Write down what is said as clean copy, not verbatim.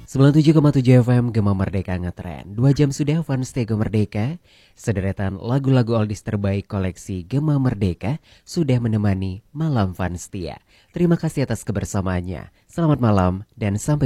97,7 FM Gema Merdeka ngetren. 2 jam sudah Fans Tego Merdeka. Sederetan lagu-lagu oldies terbaik koleksi Gema Merdeka sudah menemani malam Fans Tia. Terima kasih atas kebersamaannya. Selamat malam dan sampai